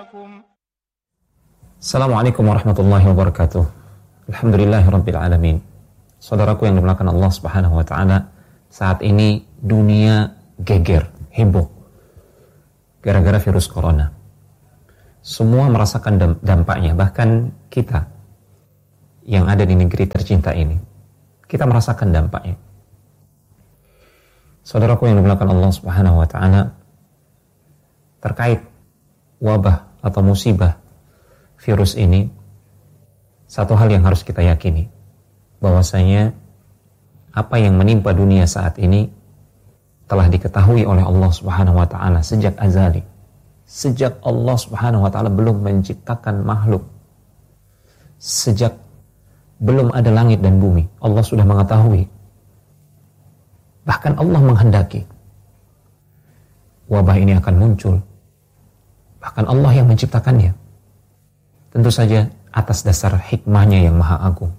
Assalamualaikum warahmatullahi wabarakatuh. Alhamdulillahirabbil alamin. Saudaraku yang dimuliakan Allah Subhanahu wa taala, saat ini dunia geger, heboh gara-gara virus corona. Semua merasakan dampaknya, bahkan kita yang ada di negeri tercinta ini, kita merasakan dampaknya. Saudaraku yang dimuliakan Allah Subhanahu wa taala, terkait wabah atau musibah virus ini, satu hal yang harus kita yakini, bahwasanya apa yang menimpa dunia saat ini telah diketahui oleh Allah Subhanahu wa taala sejak azali. Sejak Allah Subhanahu wa taala belum menciptakan makhluk, sejak belum ada langit dan bumi, Allah sudah mengetahui. Bahkan Allah menghendaki wabah ini akan muncul. Bahkan Allah yang menciptakannya. Tentu saja atas dasar hikmahnya yang maha agung.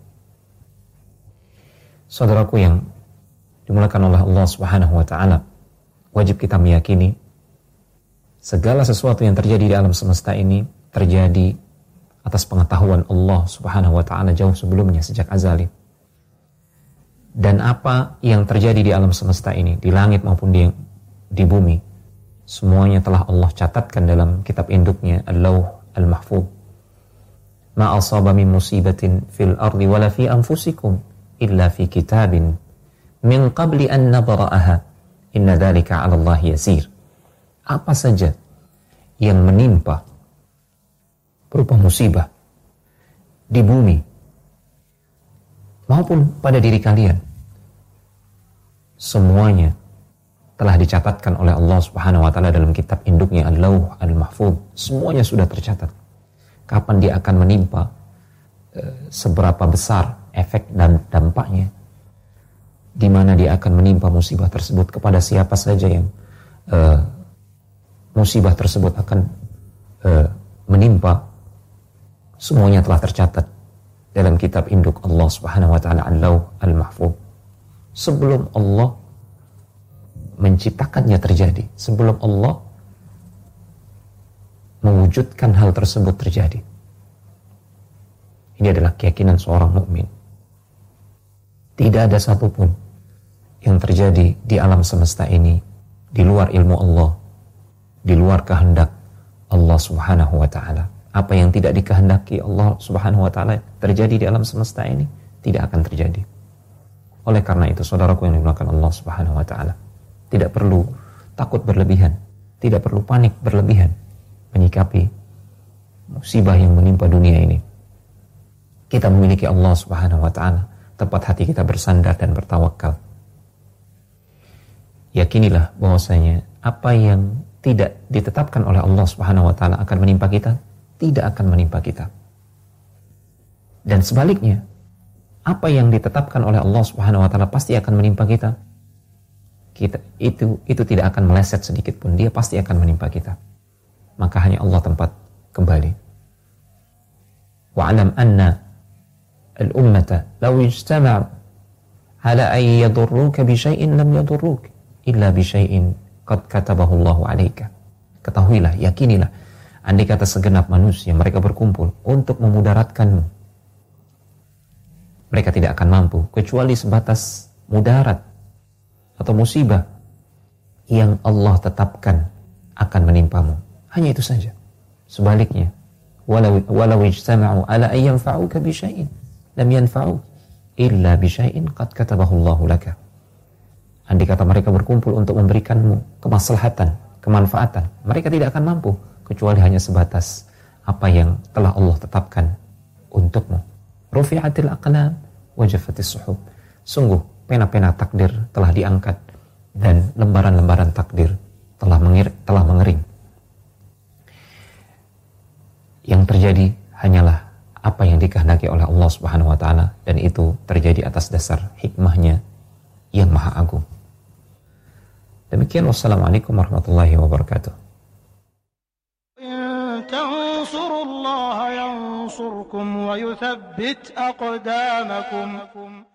Saudaraku yang dimuliakan oleh Allah Subhanahu wa taala, wajib kita meyakini segala sesuatu yang terjadi di alam semesta ini terjadi atas pengetahuan Allah Subhanahu wa taala jauh sebelumnya, sejak azali. Dan apa yang terjadi di alam semesta ini, di langit maupun di bumi, semuanya telah Allah catatkan dalam kitab induknya, Al-Lauh Al-Mahfuz. Ma asaba min musibatin fil ardi wala fi anfusikum illa fi kitabin min qabli an nabra'aha inna dzalika 'ala Allah yasir. Apa saja yang menimpa berupa musibah di bumi maupun pada diri kalian, semuanya telah dicatatkan oleh Allah Subhanahu wa taala dalam kitab induknya Al-Lauh Al-Mahfuz. Semuanya sudah tercatat. Kapan dia akan menimpa, seberapa besar efek dan dampaknya, di mana dia akan menimpa musibah tersebut, kepada siapa saja yang musibah tersebut akan menimpa, semuanya telah tercatat dalam kitab induk Allah Subhanahu wa taala Al-Lauh Al-Mahfuz. Sebelum Allah menciptakannya terjadi, sebelum Allah mewujudkan hal tersebut terjadi. Ini adalah keyakinan seorang mukmin. Tidak ada satupun yang terjadi di alam semesta ini di luar ilmu Allah, di luar kehendak Allah Subhanahu wa taala. Apa yang tidak dikehendaki Allah Subhanahu wa taala terjadi di alam semesta ini tidak akan terjadi. Oleh karena itu, saudaraku yang dimuliakan Allah Subhanahu wa taala, tidak perlu takut berlebihan, tidak perlu panik berlebihan menyikapi musibah yang menimpa dunia ini. Kita memiliki Allah Subhanahu wa taala, tempat hati kita bersandar dan bertawakal. Yakinilah bahwasanya apa yang tidak ditetapkan oleh Allah Subhanahu wa taala akan menimpa kita, tidak akan menimpa kita. Dan sebaliknya, apa yang ditetapkan oleh Allah Subhanahu wa taala pasti akan menimpa kita. Itu tidak akan meleset sedikit pun, dia pasti akan menimpa kita. Maka hanya Allah tempat kembali. Wa'alam anna al-ummata law ijtama'u ala an yadurruka bi syai'in lam yadurruka illa bi syai'in qad katabahu Allahu 'alaika. Ketahuilah, yakinilah, andai kata segenap manusia mereka berkumpul untuk memudaratkanmu, mereka tidak akan mampu kecuali sebatas mudarat atau musibah yang Allah tetapkan akan menimpamu. Hanya itu saja. Sebaliknya, walau ijtama'u ala an yanfa'uka bi syai'in lam yanfa'uka illa bi syai'in qad katabahu Allahu laka. Andai kata mereka berkumpul untuk memberikanmu kemaslahatan, kemanfaatan, mereka tidak akan mampu kecuali hanya sebatas apa yang telah Allah tetapkan untukmu. Rufi'atil aqlam wa jaffatis suhub. Sungguh pena-pena takdir telah diangkat dan lembaran-lembaran takdir telah mengering. Yang terjadi hanyalah apa yang dikehendaki oleh Allah Subhanahu wa taala, dan itu terjadi atas dasar hikmahnya yang maha agung. Demikian, wassalamualaikum warahmatullahi wabarakatuh. tansurullaha yansurkum wa yuthabbit aqdamakum.